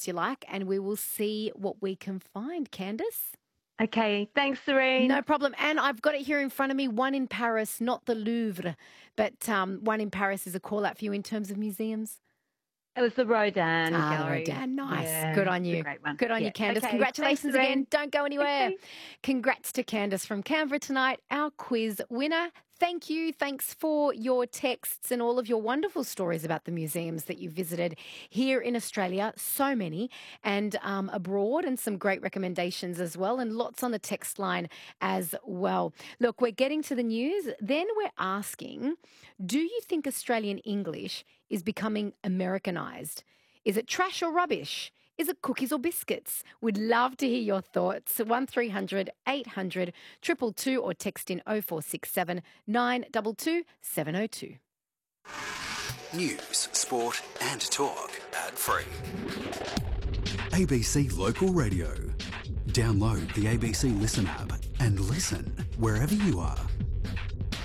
questions you like, and we will see what we can find, Candice. Okay, thanks, Serene. No problem. And I've got it here in front of me, one in Paris, not the Louvre, but one in Paris is a call out for you in terms of museums. It was the Rodin Gallery. Rodin, nice. Yeah, Good on it's you. a great one. Good on you, Candice. Okay, Congratulations thanks, again. Don't go anywhere. Okay. Congrats to Candice from Canberra tonight, our quiz winner. Thank you. Thanks for your texts and all of your wonderful stories about the museums that you visited here in Australia. So many, and abroad, and some great recommendations as well, and lots on the text line as well. Look, we're getting to the news. Then we're asking, do you think Australian English is becoming Americanized? Is it trash or rubbish? Is it cookies or biscuits? We'd love to hear your thoughts. 1300 800 222 or text in 0467 922 702. News, sport and talk ad-free. ABC Local Radio. Download the ABC Listen app and listen wherever you are.